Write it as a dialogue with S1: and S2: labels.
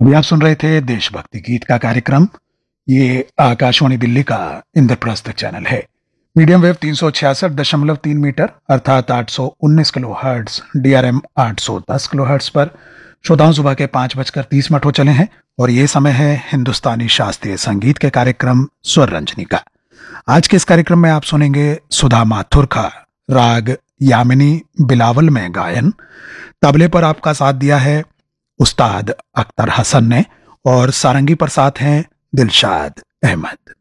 S1: अभी आप सुन रहे थे देशभक्ति गीत का कार्यक्रम। ये आकाशवाणी दिल्ली का इंद्रप्रस्थ चैनल है। मीडियम वेव 366.3 मीटर अर्थात 819 kilo hertz, DRM 810 kilo hertz पर श्रोताओं सुबह के 5:30 हो चले हैं और ये समय है हिंदुस्तानी शास्त्रीय संगीत के कार्यक्रम स्वर रंजनी का। आज के इस कार्यक्रम में आप सुनेंगे सुधा माथुर का राग यामिनी बिलावल में गायन। तबले पर आपका साथ दिया है उस्ताद अख्तर हसन ने और सारंगी पर साथ हैं दिलशाद अहमद।